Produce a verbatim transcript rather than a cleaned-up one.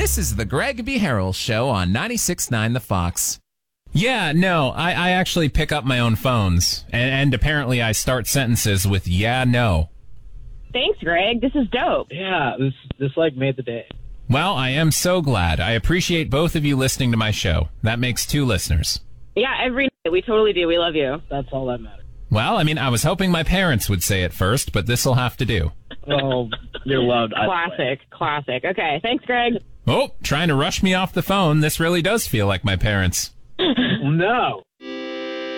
This is the Greg B. Harrell Show on ninety-six point nine The Fox. Yeah, no, I, I actually pick up my own phones, and, and apparently I start sentences with yeah, no. Thanks, Greg. This is dope. Yeah, this this like made the day. Well, I am so glad. I appreciate both of you listening to my show. That makes two listeners. Yeah, every night. We totally do. We love you. That's all that matters. Well, I mean, I was hoping my parents would say it first, but this'll have to do. Well, you're loved. Classic, classic. Okay, thanks, Greg. Oh, trying to rush me off the phone. This really does feel like my parents. No.